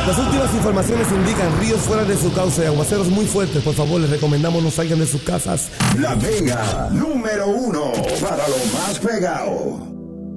Las últimas informaciones indican ríos fuera de su cauce, aguaceros muy fuertes. Por favor, les recomendamos no salgan de sus casas. La Mega número 1 para lo más pegado.